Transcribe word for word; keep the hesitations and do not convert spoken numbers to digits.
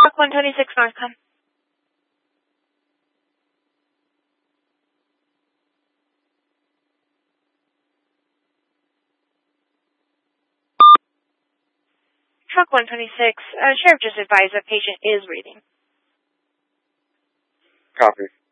Truck one twenty-six Northcom. Truck one twenty-six, uh, Sheriff just advised that patient is breathing. Copy.